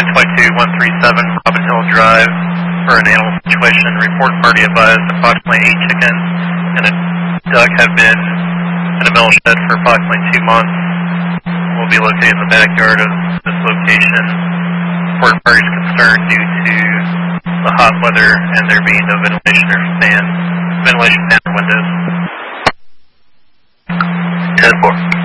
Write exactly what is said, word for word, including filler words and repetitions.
ten twenty-two one three seven Robin Hill Drive for an animal situation. Report party advised approximately eight chickens and a duck have been in a metal shed for approximately two months. Will be located in the backyard of this location. Report party is concerned due to the hot weather and there being no ventilation or fan, ventilation fan or windows. ten four.